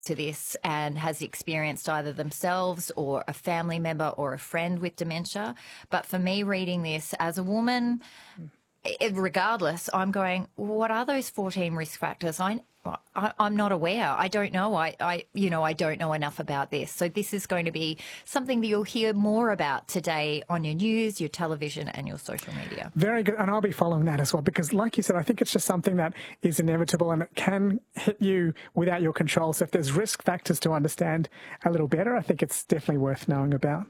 to this and has experienced either themselves or a family member or a friend with dementia. But for me, reading this as a woman, regardless, I'm going, what are those 14 risk factors? I'm not aware. I don't know. I don't know enough about this. So this is going to be something that you'll hear more about today on your news, your television and your social media. Very good. And I'll be following that as well, because like you said, I think it's just something that is inevitable and it can hit you without your control. So if there's risk factors to understand a little better, I think it's definitely worth knowing about.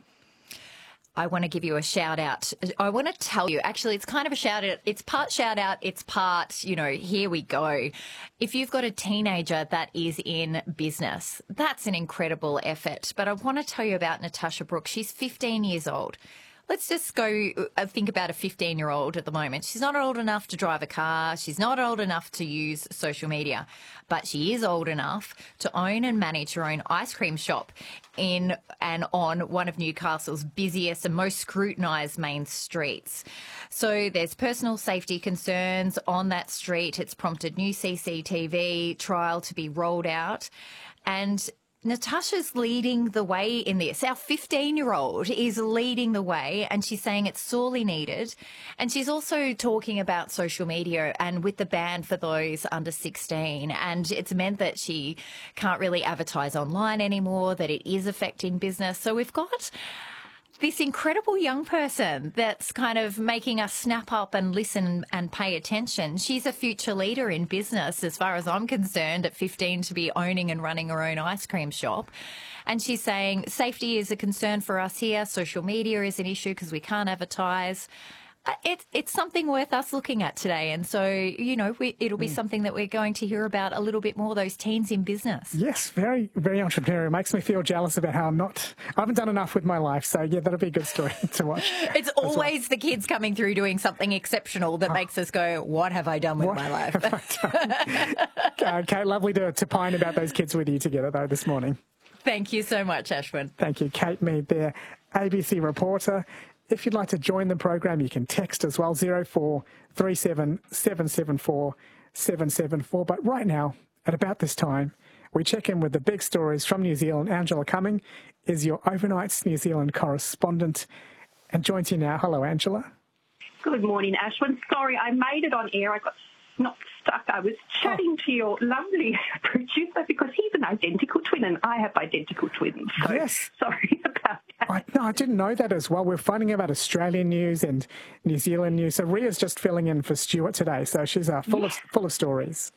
I want to give you a shout out. I want to tell you, actually, it's kind of a shout out. It's part shout out. It's part, here we go. If you've got a teenager that is in business, that's an incredible effort. But I want to tell you about Natasha Brooks. She's 15 years old. Let's just go think about a 15-year-old at the moment. She's not old enough to drive a car. She's not old enough to use social media, but she is old enough to own and manage her own ice cream shop in and on one of Newcastle's busiest and most scrutinised main streets. So there's personal safety concerns on that street. It's prompted new CCTV trial to be rolled out. And Natasha's leading the way in this. Our 15-year-old is leading the way and she's saying it's sorely needed. And she's also talking about social media and with the ban for those under 16. And it's meant that she can't really advertise online anymore, that it is affecting business. So we've got this incredible young person that's kind of making us snap up and listen and pay attention. She's a future leader in business, as far as I'm concerned, at 15 to be owning and running her own ice cream shop. And she's saying safety is a concern for us here. Social media is an issue because we can't advertise. It's something worth us looking at today. And so, it'll be something that we're going to hear about a little bit more, those teens in business. Yes, very, very entrepreneurial. It makes me feel jealous about how I haven't done enough with my life. So, yeah, that'll be a good story to watch. It's always the kids coming through doing something exceptional that makes us go, what have I done with my life? Kate, lovely to pine about those kids with you together, though, this morning. Thank you so much, Ashwin. Thank you. Kate Mead there, ABC reporter. If you'd like to join the program, you can text as well, 0437 774 774. But right now, at about this time, we check in with the big stories from New Zealand. Angela Cumming is your Overnights New Zealand correspondent and joins you now. Hello, Angela. Good morning, Ashwin. Sorry, I made it on air. I got not stuck. I was chatting to your lovely producer because he's an identical twin and I have identical twins. So yes. Sorry about that. I didn't know that as well. We're finding about Australian news and New Zealand news. So Ria's just filling in for Stuart today. So she's full of stories.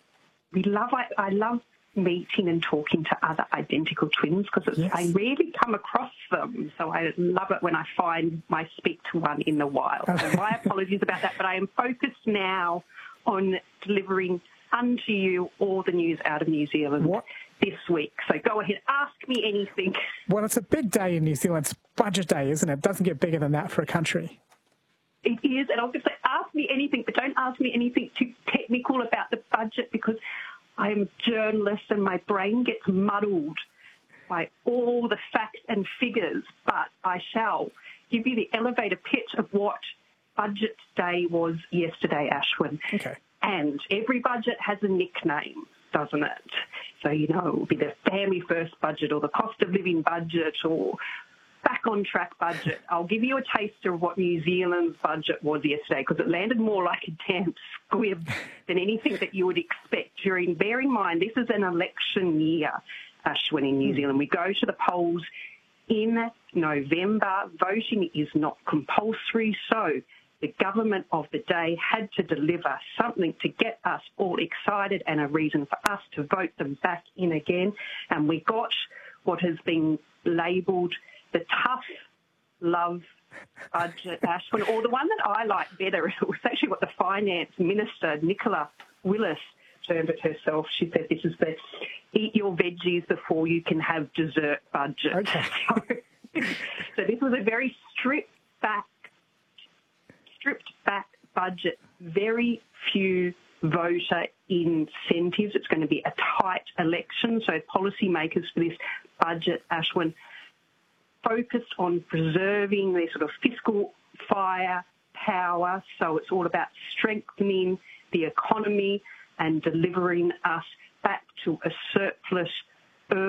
I love meeting and talking to other identical twins because I rarely come across them. So I love it when I speak to one in the wild. So my apologies about that, but I am focused now on delivering unto you all the news out of New Zealand this week. So go ahead, ask me anything. Well, it's a big day in New Zealand. It's budget day, isn't it? It doesn't get bigger than that for a country. It is, and I was going to say, ask me anything, but don't ask me anything too technical about the budget because I am a journalist and my brain gets muddled by all the facts and figures, but I shall give you the elevator pitch of what budget day was yesterday, Ashwin. Okay. And every budget has a nickname, doesn't it? So, it will be the family first budget or the cost of living budget or back on track budget. I'll give you a taster of what New Zealand's budget was yesterday because it landed more like a damn squib than anything that you would expect bear in mind, this is an election year, Ashwin, in New Zealand. We go to the polls in November. Voting is not compulsory, so the government of the day had to deliver something to get us all excited and a reason for us to vote them back in again. And we got what has been labelled the tough love budget, Ashwin, or the one that I like better. It was actually what the Finance Minister, Nicola Willis, termed it herself. She said this is the eat your veggies before you can have dessert budget. Okay. So this was a very stripped back budget, very few voter incentives. It's going to be a tight election. So policymakers for this budget, Ashwin, focused on preserving their sort of fiscal firepower. So it's all about strengthening the economy and delivering us back to a surplus